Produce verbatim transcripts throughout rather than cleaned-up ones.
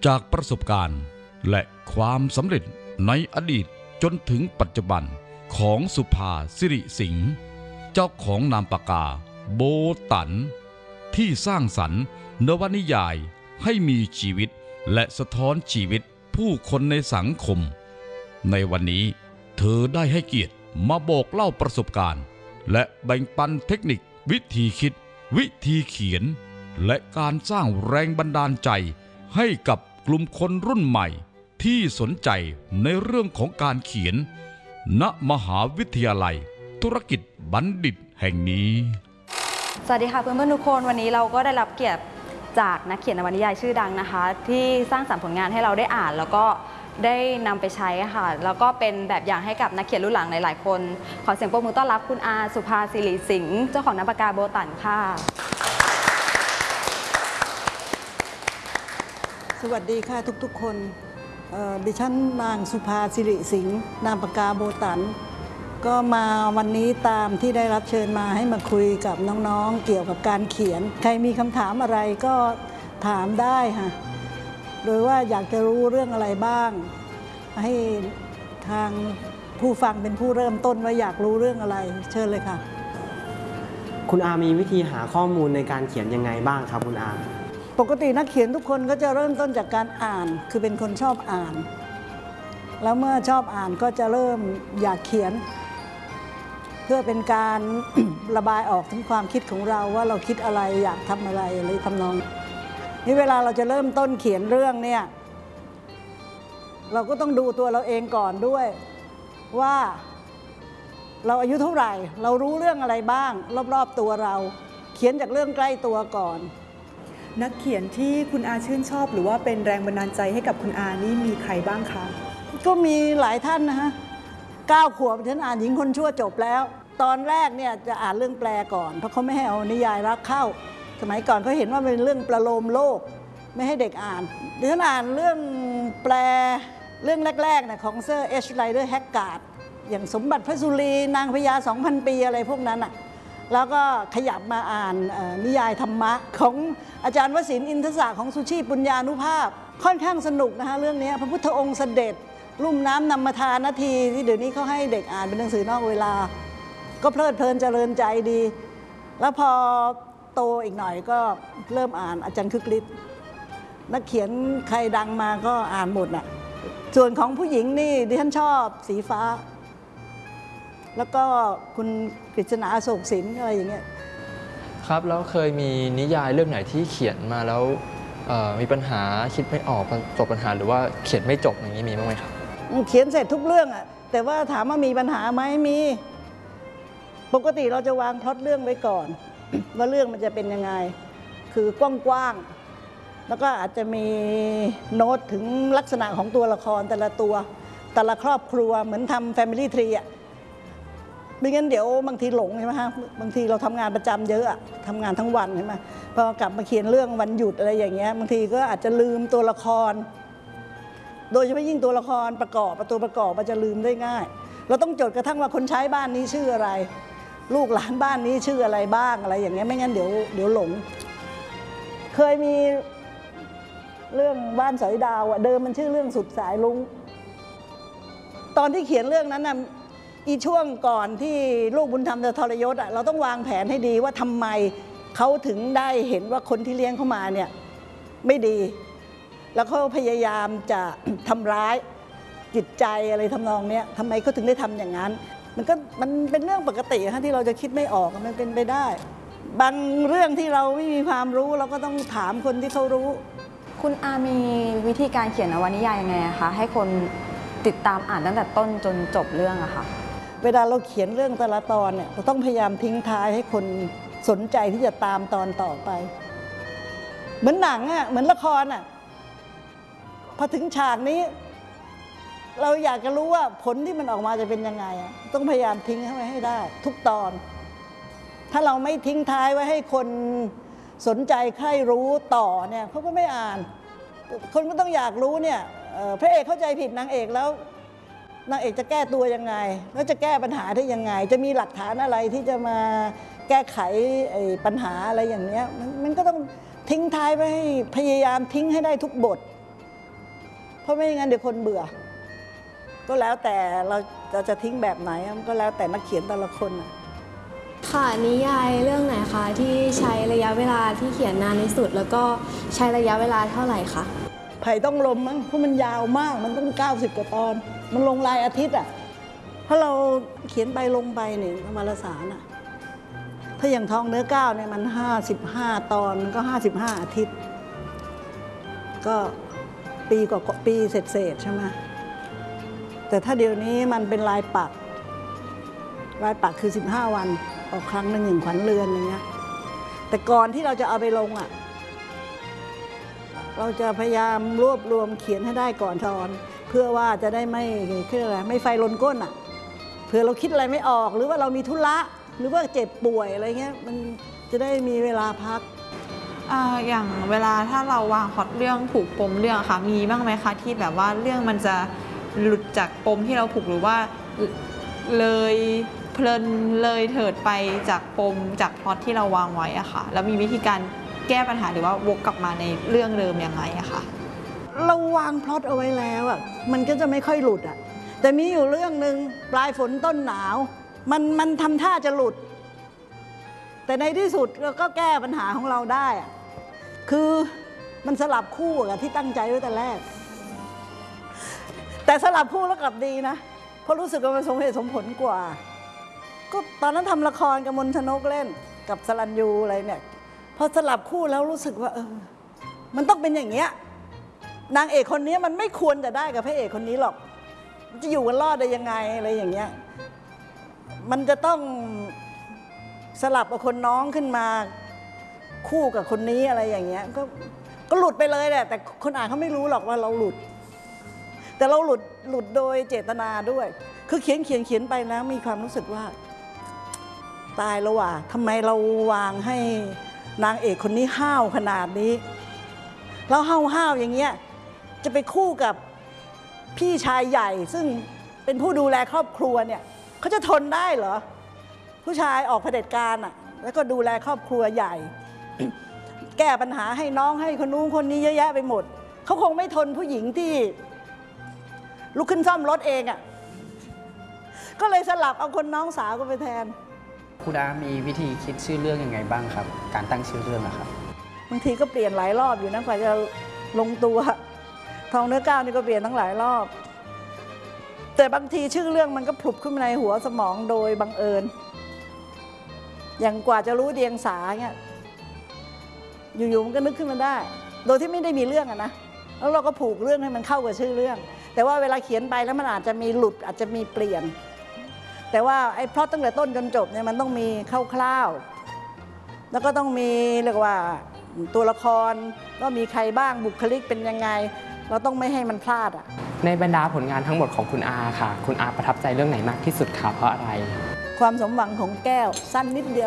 จากประสบการณ์และความสำเร็จในอดีตจนถึงปัจจุบันของสุภาสิริสิงห์เจ้าของนามปากกาโบตันที่สร้างสรรค์นวนิยายให้มีชีวิตและสะท้อนชีวิตผู้คนในสังคมในวันนี้เธอได้ให้เกียรติมาบอกเล่าประสบการณ์และแบ่งปันเทคนิควิธีคิดวิธีเขียนและการสร้างแรงบันดาลใจให้กับกลุ่มคนรุ่นใหม่ที่สนใจในเรื่องของการเขียนณมหาวิทยาลัยธุรกิจบัณฑิตแห่งนี้สวัสดีค่ะเพื่อนๆทุกคนวันนี้เราก็ได้รับเกียรติจากนักเขียนนวนิยายชื่อดังนะคะที่สร้างสรรค์ผลงานให้เราได้อ่านแล้วก็ได้นำไปใช้ค่ะแล้วก็เป็นแบบอย่างให้กับนักเขียนรุ่นหลังหลายๆคนขอเสียงปรบมือต้อนรับคุณอาสุภาสิริสิงห์เจ้าของนามปากกาโบตันค่ะสวัสดีค่ะทุกๆคนดิฉันนางสุภาสิริสิงห์นามปากกาโบตันก็มาวันนี้ตามที่ได้รับเชิญมาให้มาคุยกับน้องๆเกี่ยวกับการเขียนใครมีคำถามอะไรก็ถามได้ค่ะโดยว่าอยากจะรู้เรื่องอะไรบ้างให้ทางผู้ฟังเป็นผู้เริ่มต้นว่าอยากรู้เรื่องอะไรเชิญเลยค่ะคุณอามีวิธีหาข้อมูลในการเขียนยังไงบ้างครับคุณอาปกตินักเขียนทุกคนก็จะเริ่มต้นจากการอ่านคือเป็นคนชอบอ่านแล้วเมื่อชอบอ่านก็จะเริ่มอยากเขียนเพื่อเป็นการ ระบายออกถึงความคิดของเราว่าเราคิดอะไรอยากทำอะไรอะไรทำนองนี่เวลาเราจะเริ่มต้นเขียนเรื่องเนี่ยเราก็ต้องดูตัวเราเองก่อนด้วยว่าเราอายุเท่าไหร่เรารู้เรื่องอะไรบ้างรอบๆตัวเราเขียนจากเรื่องใกล้ตัวก่อนนักเขียนที่คุณอาชื่นชอบหรือว่าเป็นแรงบันดาลใจให้กับคุณอานี่มีใครบ้างคะก็มีหลายท่านนะฮะเก้าขวบฉันอ่านหญิงคนชั่วจบแล้วตอนแรกเนี่ยจะอ่านเรื่องแปลก่อนเพราะเขาไม่ให้เอานิยายรักเข้าสมัยก่อนเขาเห็นว่าเป็นเรื่องประโลมโลกไม่ให้เด็กอ่านดิฉันอ่านเรื่องแปลเรื่องแรกๆนะของเซอร์เอชไรเดอร์แฮกการ์ดอย่างสมบัติพระสุรีนางพญาสองพันปีอะไรพวกนั้นอ่ะแล้วก็ขยับมาอ่านนิยายธรรมะของอาจารย์วสินทร์อินทศของสุชีปุญญานุภาพค่อนข้างสนุกนะคะเรื่องนี้พระพุทธองค์เสด็จลุ่มน้ำนำมาทานนาทีที่เดี๋ยวนี้เขาให้เด็กอ่านเป็นหนังสือนอกเวลาก็เพลิดเพลินเจริญใจดีแล้วพอโตอีกหน่อยก็เริ่มอ่านอาจารย์คึกฤทธิ์นักเขียนใครดังมาก็อ่านหมดน่ะส่วนของผู้หญิงนี่ดิฉันชอบสีฟ้าแล้วก็คุณกฤษณาอโศกสินอะไรอย่างเงี้ยครับแล้วเคยมีนิยายเรื่องไหนที่เขียนมาแล้วมีปัญหาคิดไม่ออกประสบปัญหาหรือว่าเขียนไม่จบอย่างนี้มีบ้างไหมครับเขียนเสร็จทุกเรื่องอะแต่ว่าถามว่ามีปัญหาไหมมีปกติเราจะวางพล็อตเรื่องไว้ก่อน ว่าเรื่องมันจะเป็นยังไงคือกว้างๆแล้วก็อาจจะมีโน้ตถึงลักษณะของตัวละครแต่ละตัวแต่ละครอบครัวเหมือนทำ Family Tree อะไม่งั้นเดี๋ยวบางทีหลงใช่ไหมฮะบางทีเราทำงานประจำเยอะทำงานทั้งวันใช่ไหมพอกลับมาเขียนเรื่องวันหยุดอะไรอย่างเงี้ยบางทีก็อาจจะลืมตัวละครโดยเฉพาะยิ่งตัวละครประกอบตัวประกอบมันจะลืมได้ง่ายเราต้องจดกระทั่งว่าคนใช้บ้านนี้ชื่ออะไรลูกหลานบ้านนี้ชื่ออะไรบ้างอะไรอย่างเงี้ยไม่งั้นเดี๋ยวเดี๋ยวหลงเคยมีเรื่องบ้านสอยดาวอ่ะเดิมมันชื่อเรื่องสุดสายลุงตอนที่เขียนเรื่องนั้นน่ะอีช่วงก่อนที่ลูกบุญธรรมจะทรยศอ่ะเราต้องวางแผนให้ดีว่าทำไมเขาถึงได้เห็นว่าคนที่เลี้ยงเขามาเนี่ยไม่ดีแล้วเขาพยายามจะทำร้ายจิตใจอะไรทำนองนี้ทำไมเขาถึงได้ทำอย่างนั้นมันก็มันเป็นเรื่องปกติค่ะที่เราจะคิดไม่ออกมันเป็นไปได้บางเรื่องที่เราไม่มีความรู้เราก็ต้องถามคนที่เขารู้คุณอามีวิธีการเขียนนวนิยายยังไงคะให้คนติดตามอ่านตั้งแต่ต้นจนจบเรื่องอะค่ะเวลาเราเขียนเรื่องแต่ละตอนเนี่ยเราต้องพยายามทิ้งท้ายให้คนสนใจที่จะตามตอนต่อไปเหมือนหนังอะเหมือนละครอะพอถึงฉากนี้เราอยากจะรู้ว่าผลที่มันออกมาจะเป็นยังไงอะต้องพยายามทิ้งไว้ให้ได้ทุกตอนถ้าเราไม่ทิ้งท้ายไว้ให้คนสนใจใคร่รู้ต่อเนี่ยเขาก็ไม่อ่านคนก็ต้องอยากรู้เนี่ยพระเอกเข้าใจผิดนางเอกแล้วนางเอกจะแก้ตัวยังไงแล้วจะแก้ปัญหาได้ยังไงจะมีหลักฐานอะไรที่จะมาแก้ไขปัญหาอะไรอย่างเนี้ยมันก็ต้องทิ้งท้ายไว้ให้พยายามทิ้งให้ได้ทุกบทเพราะไม่อย่างนั้นเดี๋ยวคนเบื่อก็แล้วแต่เราเราจะทิ้งแบบไหนมันก็แล้วแต่นักเขียนแต่ละคนน่ะค่ะนิยายเรื่องไหนคะที่ใช้ระยะเวลาที่เขียนนานที่สุดแล้วก็ใช้ระยะเวลาเท่าไหร่คะไผ่ต้องลมมั้งเพราะมันยาวมากมันต้องเก้าสิบกว่าตอนมันลงรายอาทิตย์อ่ะเพราะเราเขียนไปลงไปเนี่ยวารสารอ่ะถ้าอย่างทองเนื้อก้าวเนี่ยมันห้าสิบห้าตอนก็ห้าสิบห้าอาทิตย์ก็ปีกว่าปีเศษๆใช่ไหมแต่ถ้าเดี๋ยวนี้มันเป็นลายปักลายปักคือสิบห้าวันออกครั้งหนึ่งหนึ่งขวัญเรือนอย่างเงี้ยแต่ก่อนที่เราจะเอาไปลงอ่ะเราจะพยายามรวบรวมเขียนให้ได้ก่อนตอนเพื่อว่าจะได้ไม่คืออะไรไม่ไฟลนก้นอ่ะเผื่อเราคิดอะไรไม่ออกหรือว่าเรามีธุระหรือว่าเจ็บป่วยอะไรเงี้ยมันจะได้มีเวลาพักอ่าอย่างเวลาถ้าเราวางพล็อตเรื่องผูกปมเรื่องค่ะมีบ้างไหมคะที่แบบว่าเรื่องมันจะหลุดจากปมที่เราผูกหรือว่าเลยเพลินเลยเถิดไปจากปมจากพล็อตที่เราวางไว้อะค่ะแล้วมีวิธีการแก้ปัญหาหรือว่าวกกลับมาในเรื่องเดิมยังไงอะค่ะเราวางพล็อตเอาไว้แล้วอะมันก็จะไม่ค่อยหลุดอะแต่มีอยู่เรื่องหนึ่งปลายฝนต้นหนาวมันมันทำท่าจะหลุดแต่ในที่สุดเราก็แก้ปัญหาของเราได้อะคือมันสลับคู่กับที่ตั้งใจไว้แต่แรกแต่สลับคู่แล้วกลับดีนะเพราะรู้สึกว่ามันสมเหตุสมผลกว่าก็ตอนนั้นทำละครกับมนชนกเล่นกับสรัญยูอะไรเนี่ยพอสลับคู่แล้วรู้สึกว่าเออมันต้องเป็นอย่างเงี้ยนางเอกคนนี้มันไม่ควรจะได้กับพระเอกคนนี้หรอกจะอยู่กันรอดได้ยังไงอะไรอย่างเงี้ยมันจะต้องสลับเอาคนน้องขึ้นมาคู่กับคนนี้อะไรอย่างเงี้ยก็ก็หลุดไปเลยแหละแต่คนอ่านเขาไม่รู้หรอกว่าเราหลุดแต่เราหลุดหลุดโดยเจตนาด้วยคือเขียนเขียนเขียนไปแล้วมีความรู้สึกว่าตายแล้วว่ะทำไมเราวางให้นางเอกคนนี้ห้าวขนาดนี้แล้วห้าวห้าวอย่างเงี้ยจะไปคู่กับพี่ชายใหญ่ซึ่งเป็นผู้ดูแลครอบครัวเนี่ยเขาจะทนได้เหรอผู้ชายออกเผด็จการอ่ะแล้วก็ดูแลครอบครัวใหญ่ แก้ปัญหาให้น้องให้คนนู้นคนนี้เยอะแยะไปหมดเขาคงไม่ทนผู้หญิงที่ลุกขึ้นซ่อมรถเองอ่ะก็เลยสลับเอาคนน้องสาวก็ไปแทนคุณอามีวิธีคิดชื่อเรื่องยังไงบ้างครับการตั้งชื่อเรื่องอะครับบางทีก็เปลี่ยนหลายรอบอยู่นะกว่าจะลงตัวทองเนื้อก้าวนี่ก็เปลี่ยนทั้งหลายรอบแต่บางทีชื่อเรื่องมันก็ผุบขึ้นมาในหัวสมองโดยบังเอิญอย่างกว่าจะรู้เดียงสาเนี่ยอยู่ๆมันก็นึกขึ้นมาได้โดยที่ไม่ได้มีเรื่องอะนะแล้วเราก็ผูกเรื่องให้มันเข้ากับชื่อเรื่องแต่ว่าเวลาเขียนไปแล้วมันอาจจะมีหลุดอาจจะมีเปลี่ยนแต่ว่าไอ้พล็อตตั้งแต่ต้นจนจบเนี่ยมันต้องมีคร่าวๆแล้วก็ต้องมีเรียกว่าตัวละครก็มีใครบ้างบุคลิกเป็นยังไงเราต้องไม่ให้มันพลาดอ่ะในบรรดาผลงานทั้งหมดของคุณอาค่ะคุณอาประทับใจเรื่องไหนมากที่สุดคะเพราะอะไรความสมหวังของแก้วสั้นนิดเดียว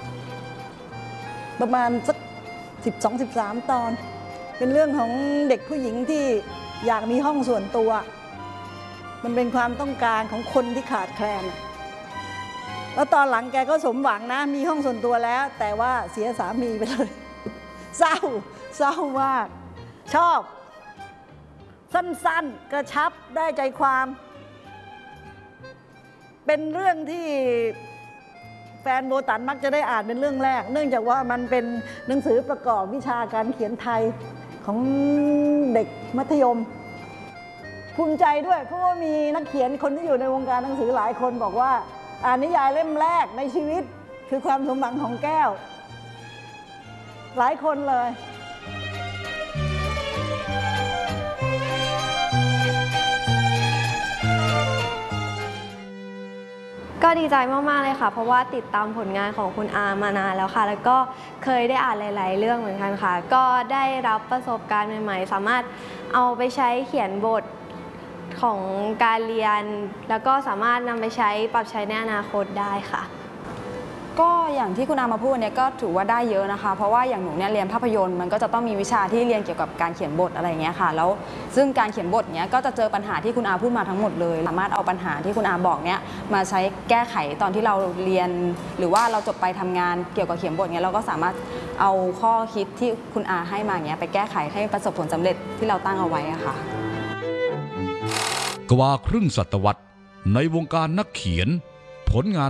ประมาณสักสิบสองสิบสามตอนเป็นเรื่องของเด็กผู้หญิงที่อยากมีห้องส่วนตัวมันเป็นความต้องการของคนที่ขาดแคลนแล้วตอนหลังแกก็สมหวังนะมีห้องส่วนตัวแล้วแต่ว่าเสียสามีไปเลยเศร้าเศร้ามากชอบสั้นๆกระชับได้ใจความเป็นเรื่องที่แฟนโบตันมักจะได้อ่านเป็นเรื่องแรกเนื่องจากว่ามันเป็นหนังสือประกอบวิชาการเขียนไทยของเด็กมัธยมภูมิใจด้วยเพราะว่ามีนักเขียนคนที่อยู่ในวงการหนังสือหลายคนบอกว่าอ่านนิยายเล่มแรกในชีวิตคือความสมหวังของแก้วหลายคนเลยก็ดีใจมากๆเลยค่ะเพราะว่าติดตามผลงานของคุณอามานานแล้วค่ะแล้วก็เคยได้อ่านหลายๆเรื่องเหมือนกันค่ะก็ได้รับประสบการณ์ใหม่ๆสามารถเอาไปใช้เขียนบทของการเรียนแล้วก็สามารถนำไปใช้ปรับใช้ในอนาคตได้ค่ะก็อย่างที่คุณอามาพูดเนี่ยก็ถือว่าได้เยอะนะคะเพราะว่าอย่างหนูเนี่ยเรียนภาพยนตร์มันก็จะต้องมีวิชาที่เรียนเกี่ยวกับการเขียนบทอะไรเงี้ยค่ะแล้วซึ่งการเขียนบทเนี้ยก็จะเจอปัญหาที่คุณอาพูดมาทั้งหมดเลยสามารถเอาปัญหาที่คุณอาบอกเนี้ยมาใช้แก้ไขตอนที่เราเรียนหรือว่าเราจบไปทำงานเกี่ยวกับเขียนบทเนี้ยเราก็สามารถเอาข้อคิดที่คุณอาให้มาเนี้ยไปแก้ไขให้ประสบผลสำเร็จที่เราตั้งเอาไว้อะค่ะกว่าครึ่งศตวรรษในวงการนักเขียนผลงาน